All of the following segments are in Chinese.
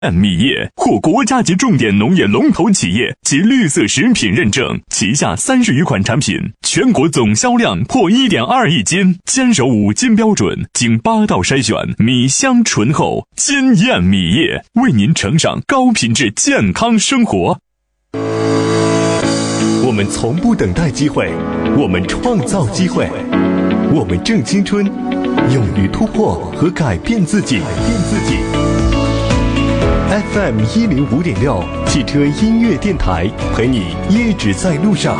米业获国家级重点农业龙头企业及绿色食品认证，旗下30余款产品，全国总销量破1.2亿斤，坚守5金标准，经8道筛选，米香醇厚，金燕米业为您呈上高品质健康生活。 我们从不等待机会，我们创造机会，我们正青春，勇于突破和改变自己。FM 105.6汽车音乐电台，陪你一直在路上。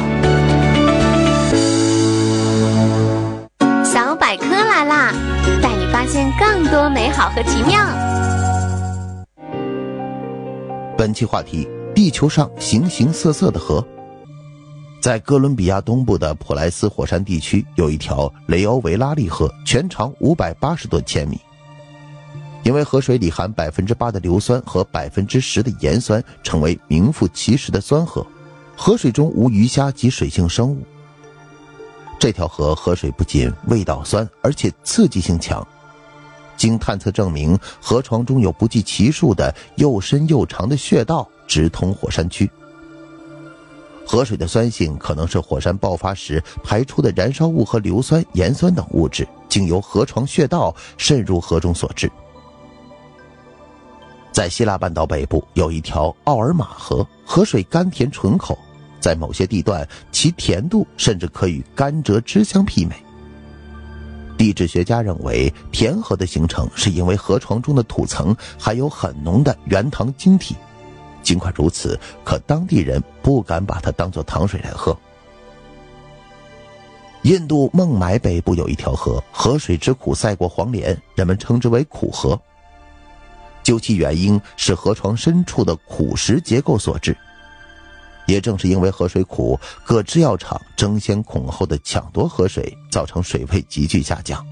小百科来啦，带你发现更多美好和奇妙。 本期话题：地球上形形色色的河。在哥伦比亚东部的普莱斯火山地区，有一条雷欧维拉利河，全长580多千米。因为河水里含 8% 的硫酸和 10% 的盐酸，成为名副其实的酸河。河水中无鱼虾及水性生物。这条河河水不仅味道酸，而且刺激性强。经探测证明，河床中有不计其数的又深又长的穴道直通火山区。河水的酸性可能是火山爆发时排出的燃烧物和硫酸、盐酸等物质经由河床穴道渗入河中所致。在希腊半岛北部有一条奥尔马河，河水甘甜醇厚，在某些地段其甜度甚至可与甘蔗汁相媲美。地质学家认为，甜河的形成是因为河床中的土层含有很浓的原糖晶体，尽管如此，可当地人不敢把它当作糖水来喝。印度孟买北部有一条河，河水之苦赛过黄连，人们称之为苦河。究其原因是河床深处的苦蚀结构所致。也正是因为河水苦，各制药厂争先恐后的抢夺河水，造成水位急剧下降。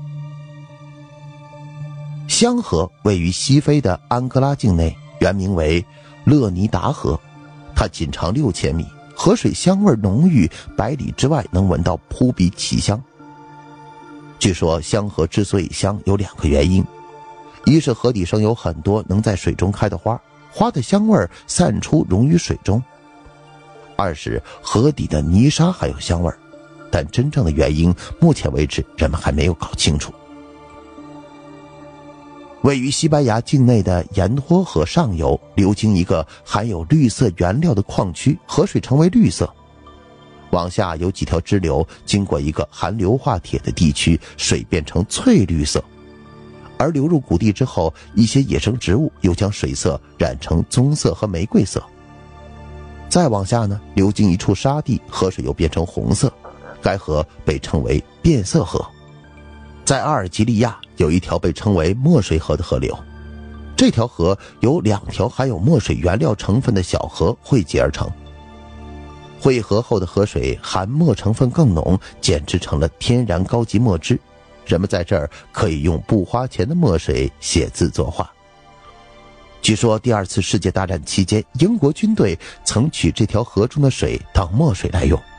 香河位于西非的安哥拉境内，原名为勒尼达河，它仅长6000米，河水香味浓郁，100里之外能闻到扑鼻奇香。据说香河之所以香有2个原因，一是河底生有很多能在水中开的花，花的香味散出溶于水中；二是河底的泥沙还有香味，但真正的原因目前为止人们还没有搞清楚。位于西班牙境内的盐托河上游流经一个含有绿色原料的矿区，河水成为绿色。往下有几条支流经过一个含硫化铁的地区，水变成翠绿色。而流入谷地之后，一些野生植物又将水色染成棕色和玫瑰色。再往下呢，流经一处沙地，河水又变成红色，该河被称为变色河。在阿尔及利亚有一条被称为墨水河的河流，这条河由2条含有墨水原料成分的小河汇集而成。汇合后的河水含墨成分更浓，简直成了天然高级墨汁。人们在这儿可以用不花钱的墨水写字作画。据说第2次世界大战期间，英国军队曾取这条河中的水当墨水来用。